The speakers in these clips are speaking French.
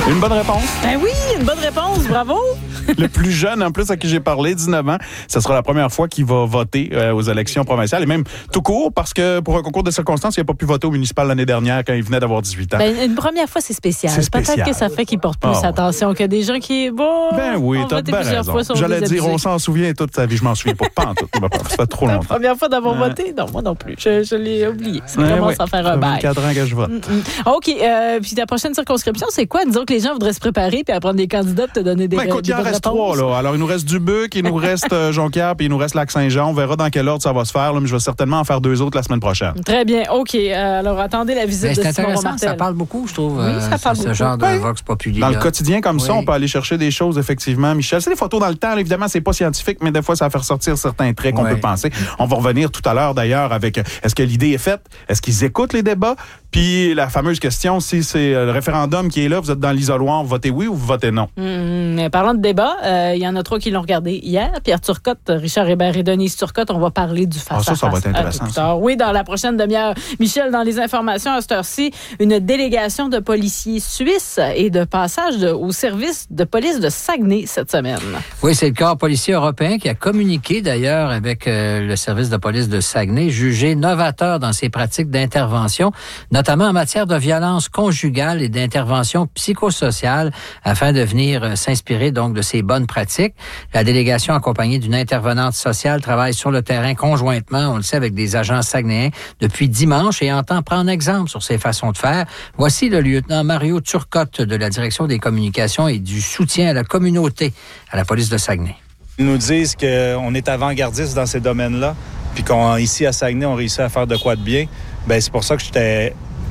Une bonne réponse. Ben oui, une bonne réponse. Bravo. Le plus jeune, en plus, à qui j'ai parlé, 19 ans, ce sera la première fois qu'il va voter aux élections provinciales et même tout court parce que pour un concours de circonstances, il n'a pas pu voter au municipal l'année dernière quand il venait d'avoir 18 ans. Ben, une première fois, c'est spécial. Peut-être que ça fait qu'il porte plus attention que des gens qui, Ben oui, t'as bien raison. J'allais dire, on s'en souvient toute sa vie, je m'en souviens pas en tout. Ça fait trop longtemps. La première fois d'avoir voté? Non, moi non plus. Je l'ai oublié. Ça commence à faire un bail. 4 ans que je vote. OK. Puis la prochaine circonscription, c'est quoi? Disons que les gens voudraient se préparer puis apprendre des candidats et te donner des écoute, il en reste 3, là. Alors, il nous reste Dubuc, il nous reste Jonquière, puis il nous reste Lac-Saint-Jean. On verra dans quel ordre ça va se faire, là, mais je vais certainement en faire 2 autres la semaine prochaine. Très bien. OK. Alors, attendez la visite de Simon Martel. Ça parle beaucoup, je trouve. Oui, ça parle beaucoup. Ce genre de vox populi. Dans le quotidien comme ça, on peut aller chercher des choses, effectivement. Michel, c'est des photos dans le temps. Là, évidemment, c'est pas scientifique, mais des fois, ça va faire sortir certains traits qu'on peut penser. On va revenir tout à l'heure, d'ailleurs, avec est-ce que l'idée est faite? Est-ce qu'ils écoutent les débats? Puis la fameuse question, si c'est le référendum qui est là, vous êtes dans l'isoloir, vous votez oui ou vous votez non? Parlant de débat, il y en a 3 qui l'ont regardé hier. Pierre Turcotte, Richard Hébert et Denise Turcotte, on va parler du face-à-face. Ça va être intéressant. Ça. Oui, dans la prochaine demi-heure. Michel, dans les informations à cette heure-ci, une délégation de policiers suisses et de passage au service de police de Saguenay cette semaine. Oui, c'est le corps policier européen qui a communiqué d'ailleurs avec le service de police de Saguenay, jugé novateur dans ses pratiques d'intervention, notamment en matière de violence conjugale et d'intervention psychosociale, afin de venir s'inspirer donc de ces bonnes pratiques. La délégation, accompagnée d'une intervenante sociale, travaille sur le terrain conjointement, on le sait, avec des agents saguenayens depuis dimanche et entend prendre exemple sur ces façons de faire. Voici le lieutenant Mario Turcotte de la Direction des communications et du soutien à la communauté à la police de Saguenay. Ils nous disent qu'on est avant-gardiste dans ces domaines-là, puis qu'ici à Saguenay, on réussit à faire de quoi de bien. Bien, c'est pour ça que j'étais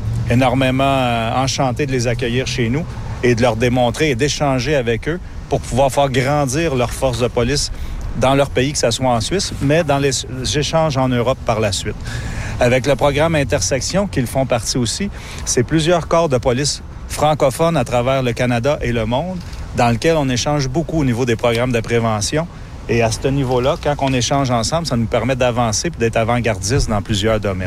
énormément enchanté de les accueillir chez nous et de leur démontrer et d'échanger avec eux pour pouvoir faire grandir leur force de police dans leur pays, que ce soit en Suisse, mais dans les échanges en Europe par la suite. Avec le programme Intersection, qu'ils font partie aussi, c'est plusieurs corps de police francophones à travers le Canada et le monde, dans lequel on échange beaucoup au niveau des programmes de prévention. Et à ce niveau-là, quand on échange ensemble, ça nous permet d'avancer et d'être avant-gardistes dans plusieurs domaines.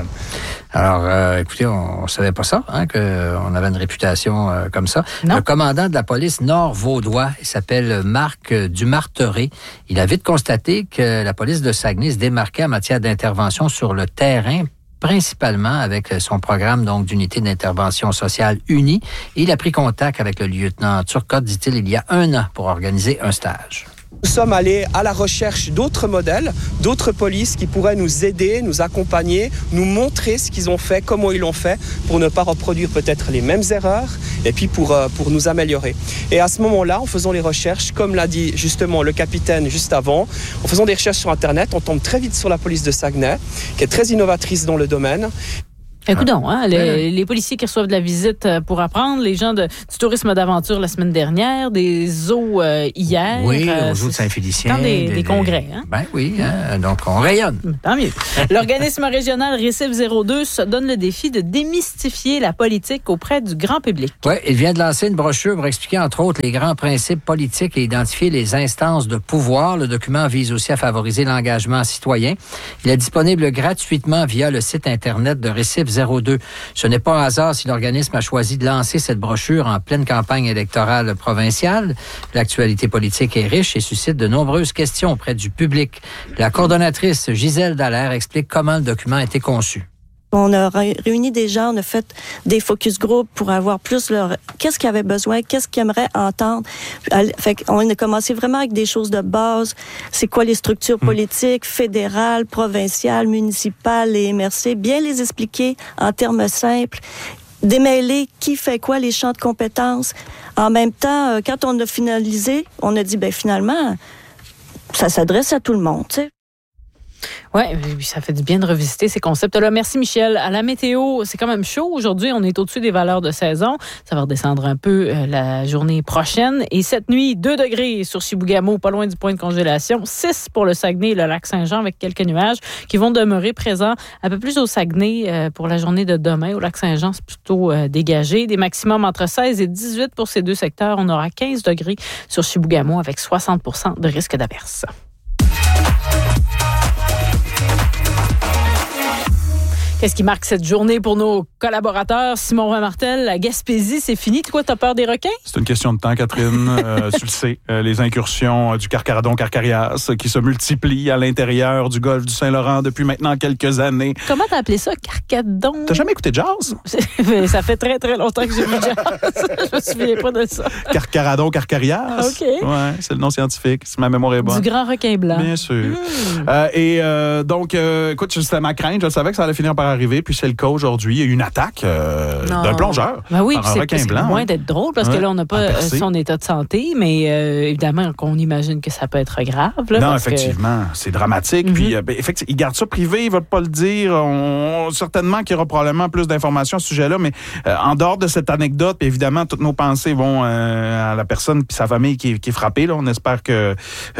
Alors, écoutez, on ne savait pas ça, qu'on avait une réputation comme ça. Non. Le commandant de la police nord-vaudois, il s'appelle Marc Dumarteret. Il a vite constaté que la police de Saguenay se démarquait en matière d'intervention sur le terrain, principalement avec son programme donc d'unité d'intervention sociale unie. Il a pris contact avec le lieutenant Turcotte, dit-il, il y a 1 an pour organiser un stage. Nous sommes allés à la recherche d'autres modèles, d'autres polices qui pourraient nous aider, nous accompagner, nous montrer ce qu'ils ont fait, comment ils l'ont fait, pour ne pas reproduire peut-être les mêmes erreurs et puis pour nous améliorer. Et à ce moment-là, en faisant les recherches, comme l'a dit justement le capitaine juste avant, en faisant des recherches sur Internet, on tombe très vite sur la police de Saguenay, qui est très innovatrice dans le domaine. Écoute donc, les policiers qui reçoivent de la visite pour apprendre, les gens du tourisme d'aventure la semaine dernière, des zoos hier. Oui, au zoo de Saint-Félicien. Des congrès. Hein? Ben oui, donc on rayonne. Tant mieux. L'organisme régional Récif 02 se donne le défi de démystifier la politique auprès du grand public. Oui, il vient de lancer une brochure pour expliquer entre autres les grands principes politiques et identifier les instances de pouvoir. Le document vise aussi à favoriser l'engagement citoyen. Il est disponible gratuitement via le site Internet de Récif 02. Ce n'est pas un hasard si l'organisme a choisi de lancer cette brochure en pleine campagne électorale provinciale. L'actualité politique est riche et suscite de nombreuses questions auprès du public. La coordonnatrice Gisèle Dallaire explique comment le document a été conçu. On a réuni des gens, on a fait des focus group pour avoir plus qu'est-ce qu'ils avaient besoin, qu'est-ce qu'ils aimeraient entendre. Fait qu'on a commencé vraiment avec des choses de base. C'est quoi les structures politiques, fédérales, provinciales, municipales et MRC. Bien les expliquer en termes simples. Démêler qui fait quoi, les champs de compétences. En même temps, quand on a finalisé, on a dit, finalement, ça s'adresse à tout le monde, tu sais. Oui, ça fait du bien de revisiter ces concepts-là. Merci, Michel. À la météo, c'est quand même chaud. Aujourd'hui, on est au-dessus des valeurs de saison. Ça va redescendre un peu la journée prochaine. Et cette nuit, 2 degrés sur Chibougamau, pas loin du point de congélation. 6 pour le Saguenay et le Lac-Saint-Jean avec quelques nuages qui vont demeurer présents un peu plus au Saguenay pour la journée de demain. Au Lac-Saint-Jean, c'est plutôt dégagé. Des maximums entre 16 et 18 pour ces 2 secteurs. On aura 15 degrés sur Chibougamau avec 60% de risque d'averse. Qu'est-ce qui marque cette journée pour nos collaborateurs? Simon Martel, la Gaspésie, c'est fini. Toi, t'as peur des requins? C'est une question de temps, Catherine. Tu le sais, les incursions du Carcharodon-Carcarias qui se multiplient à l'intérieur du golfe du Saint-Laurent depuis maintenant quelques années. Comment t'as appelé ça? Carcadon? T'as jamais écouté jazz? Ça fait très, très longtemps que j'ai vu jazz. Je me souviens pas de ça. Carcharodon-Carcarias. OK. Ouais, c'est le nom scientifique, si ma mémoire est bonne. Du grand requin blanc. Bien sûr. Donc, écoute, c'était ma crainte. Je savais que ça allait finir par arriver, puis c'est le cas aujourd'hui. Il y a eu une attaque d'un plongeur ben oui, par un requin blanc. C'est loin d'être drôle, parce que là, on n'a pas son état de santé, mais évidemment qu'on imagine que ça peut être grave. Là, non, effectivement, c'est dramatique. Puis, effectivement, ils gardent ça privé, ils ne veulent pas le dire. Certainement qu'il y aura probablement plus d'informations à ce sujet-là, mais en dehors de cette anecdote, puis évidemment, toutes nos pensées vont à la personne puis sa famille qui est frappée. Là. On espère qu'il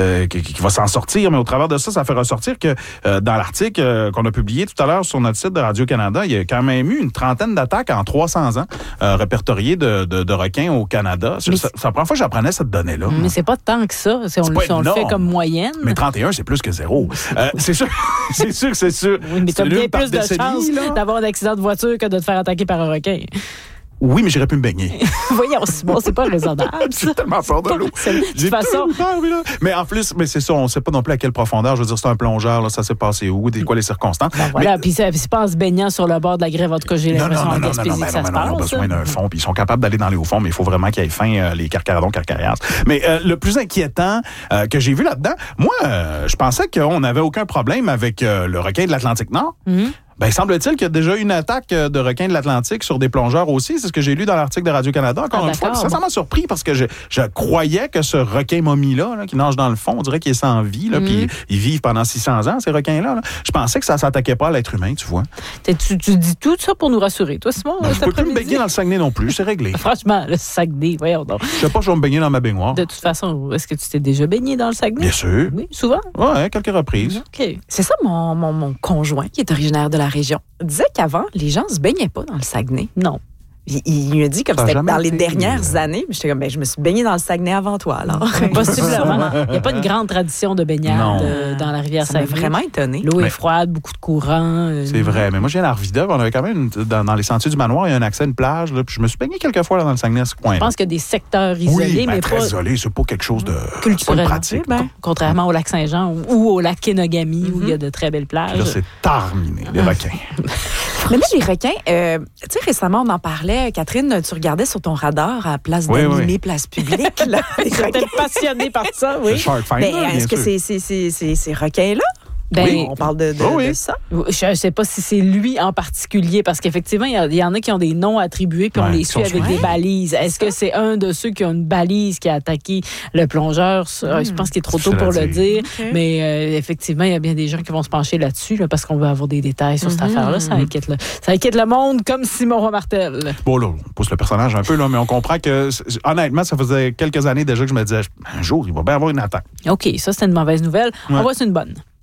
va s'en sortir, mais au travers de ça, ça fait ressortir que dans l'article qu'on a publié tout à l'heure sur notre site de Radio-Canada, il y a quand même eu une trentaine d'attaques en 300 ans répertoriées de requins au Canada. C'est la première fois que j'apprenais cette donnée-là. Mais c'est pas tant que ça. On le fait comme moyenne. Mais 31, c'est plus que zéro. C'est sûr. C'est sûr. Oui, mais tu as bien plus de chances d'avoir un accident de voiture que de te faire attaquer par un requin. Oui, mais j'irais pu me baigner. Voyons, Simon, c'est pas raisonnable. J'ai tellement peur de l'eau. De toute façon. Mais en plus, c'est ça, on ne sait pas non plus à quelle profondeur. Je veux dire, c'est un plongeur, là, ça s'est passé où, quoi les circonstances. Ben voilà, puis c'est pas en se baignant sur le bord de la grève. En tout cas, j'ai l'impression en Gaspésie que ça se passe. Ils ont besoin d'un fond, puis ils sont capables d'aller dans les hauts fonds, mais il faut vraiment qu'il y ait fin les Carcharodon-Carcarias. Mais le plus inquiétant que j'ai vu là-dedans, moi, je pensais qu'on n'avait aucun problème avec le requin de l'Atlantique Nord. Ben, semble-t-il qu'il y a déjà eu une attaque de requins de l'Atlantique sur des plongeurs aussi. C'est ce que j'ai lu dans l'article de Radio-Canada. Encore une fois, ça m'a surpris parce que je croyais que ce requin momie-là, qui nage dans le fond, on dirait qu'il est sans vie, là, puis ils vivent pendant 600 ans, ces requins-là. Là. Je pensais que ça s'attaquait pas à l'être humain, tu vois. Tu dis tout ça pour nous rassurer. Toi, Simon, je peux plus me baigner dans le Saguenay non plus, c'est réglé. Franchement, le Saguenay, voyons donc. Je sais pas, je vais me baigner dans ma baignoire. De toute façon, est-ce que tu t'es déjà baigné dans le Saguenay? Bien sûr. Oui, souvent? Oui, quelques reprises. OK. C'est ça, mon conjoint, qui est originaire de la région, disait qu'avant, les gens se baignaient pas dans le Saguenay. Non. Il lui a dit comme c'était dans les dernières années. J'étais comme, je me suis baignée dans le Saguenay avant toi, alors. Possiblement. Il n'y a pas une grande tradition de baignade dans la rivière Saguenay. Ça m'a vraiment étonné. L'eau est froide, beaucoup de courant. C'est vrai. Mais moi, je viens d'Arvida. On avait quand même, dans les sentiers du manoir, il y a un accès à une plage. Là, puis je me suis baigné quelques fois là, dans le Saguenay à ce coin. Je pense qu'il y a des secteurs isolés, mais très pas isolés. C'est pas quelque chose de culturel. Pas pratique. Contrairement au lac Saint-Jean ou au lac Kenogami, où il y a de très belles plages. Puis là, c'est terminé, les requins. Mais les requins, tu sais, récemment, on en parlait. Catherine, tu regardais sur ton radar à place d'animer, place publique. J'étais passionnée par ça, oui. Est-ce que c'est ces requins-là? On parle de ça. Je ne sais pas si c'est lui en particulier, parce qu'effectivement, il y en a qui ont des noms attribués, puis on les suit avec des balises. Est-ce que c'est un de ceux qui ont une balise qui a attaqué le plongeur? Je pense qu'il est trop tôt pour le dire, mais effectivement, il y a bien des gens qui vont se pencher là-dessus, là, parce qu'on veut avoir des détails sur cette affaire-là. Ça inquiète le monde, comme Simon Martel. Bon, là, on pousse le personnage un peu, là, mais on comprend que, honnêtement, ça faisait quelques années déjà que je me disais, un jour, il va bien avoir une attaque. OK, ça, c'était une mauvaise nouvelle. On voit, c'est une bonne.